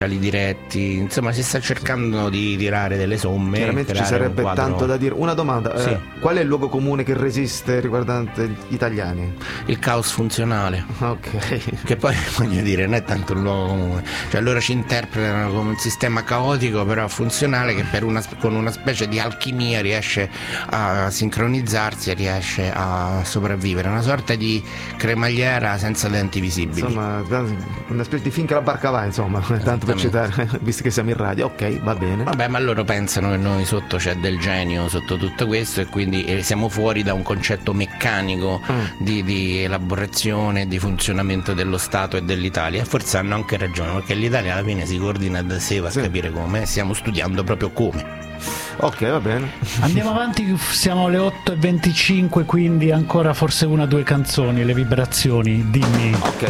diretti, insomma si sta cercando di tirare delle somme. Chiaramente ci sarebbe tanto da dire. Una domanda, sì. Qual è il luogo comune che resiste riguardante gli italiani? Il caos funzionale. Ok. Che poi voglio dire non è tanto un luogo comune, cioè loro ci interpretano come un sistema caotico però funzionale che con una specie di alchimia riesce a sincronizzarsi e riesce a sopravvivere, una sorta di cremagliera senza denti visibili. Insomma, una specie di finché la barca va, insomma, tanto per citare, visto che siamo in radio. Ok, va bene. Vabbè, ma loro pensano che noi sotto c'è del genio sotto tutto questo e quindi siamo fuori da un concetto meccanico di elaborazione, di funzionamento dello Stato e dell'Italia. Forse hanno anche ragione, perché l'Italia alla fine si coordina da sé, va a capire come, stiamo studiando proprio come. Ok, va bene. Andiamo avanti, siamo alle 8:25, quindi ancora forse una o due canzoni, le vibrazioni, dimmi. Ok.